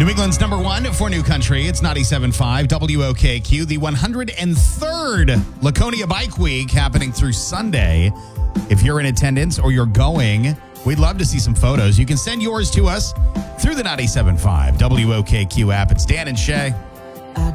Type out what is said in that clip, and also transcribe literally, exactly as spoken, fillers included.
New England's number one for New Country. It's ninety-seven point five W O K Q, the one hundred third Laconia Bike Week happening through Sunday. If you're in attendance or you're going, we'd love to see some photos. You can send yours to us through the ninety-seven point five W O K Q app. It's Dan and Shay.